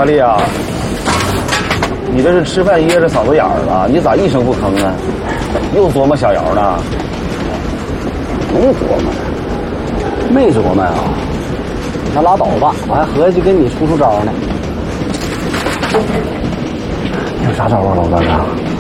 大力啊，你这是吃饭噎着嗓子眼儿了？你咋一声不吭啊？又琢磨小姚呢？ 没琢磨，没琢磨啊！那拉倒吧，我还合计跟你出招呢。有啥招啊，老大哥？